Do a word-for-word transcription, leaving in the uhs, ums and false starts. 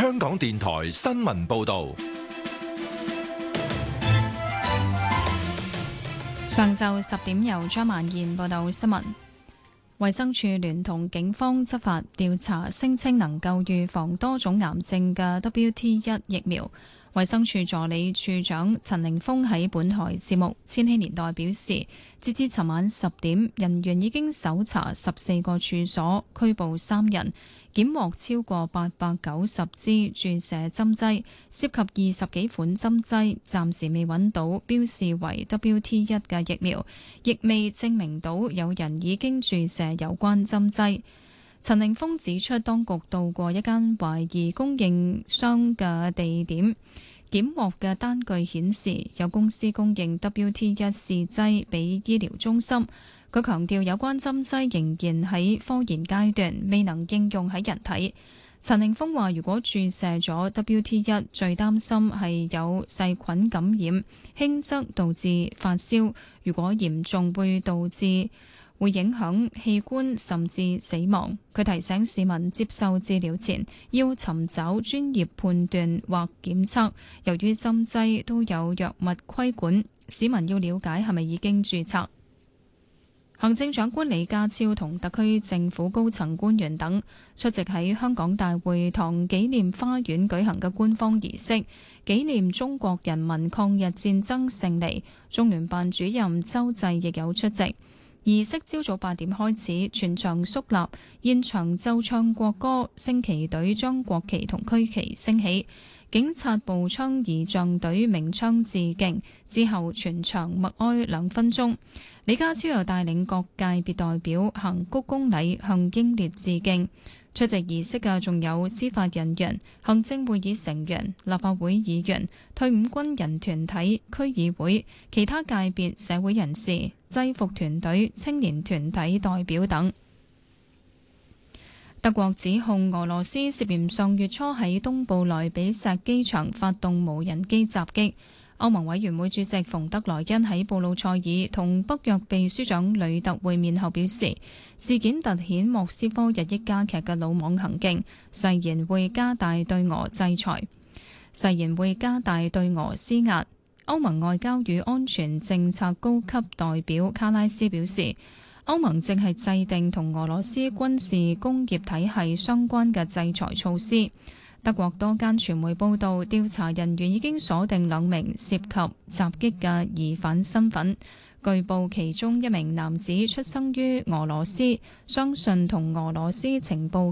香港電台新聞報道。 上晝十點由張曼燕報道新聞。衛生署聯同警方執法調查，聲稱能夠預防多種癌症嘅 W T 一 疫苗。衛生署助理處長陳凌峰喺本台節目《千禧年代》表示，截至尋晚十點，人員已經搜查十四個處所，拘捕三人，檢獲超過八百九十支注射針劑，涉及二十幾款針劑，暫時未揾到標示為 W T 一 嘅疫苗，亦未證明到有人已經注射有關針劑。陳凌峰指出，當局到過一間懷疑供應商嘅地點，檢獲嘅單據顯示有公司供應 W T 一 試劑俾醫療中心。佢強調有關針劑仍然喺科研階段，未能應用喺人體。陳凌峰話，如果注射咗 W T 一，最擔心係有細菌感染，輕則導致發燒，如果嚴重會導致會影響器官甚至死亡。佢提醒市民接受治療前要尋找專業判斷或檢測。由於針劑都有藥物規管，市民要了解係咪已經註冊。行政長官李家超同特區政府高層官員等出席喺香港大會堂紀念花園舉行嘅官方儀式，紀念中國人民抗日戰爭勝利。中聯辦主任周濟亦有出席。儀式朝早八點開始，全場肅立，現場奏唱國歌，升旗隊將國旗同區旗升起，警察步槍儀仗隊鳴槍致敬，之後全場默哀兩分鐘。李家超又帶領各界別代表行鞠躬禮向英烈致敬。出席儀式嘅仲有司法人員、行政會議成員、立法會議員、退伍軍人團體、區議會、其他界別社會人士、制服團隊、青年團體代表等。德國指控俄羅斯涉嫌上月初喺東部萊比錫機場發動無人機襲擊。歐盟委員會主席馮德萊恩喺布魯塞爾同北約秘書長呂特會面後表示，事件凸顯莫斯科日益加劇嘅魯莽行徑，誓言會加大對俄制裁，誓言會加大對俄施壓。歐盟外交與安全政策高級代表卡拉斯表示，歐盟正係制定同俄羅斯軍事工業體系相關嘅制裁措施。德國多間傳媒報道，調查人員已經鎖定兩名涉及襲擊嘅疑犯身份。據報其中一名男子出生於俄羅斯，相信同俄羅斯情報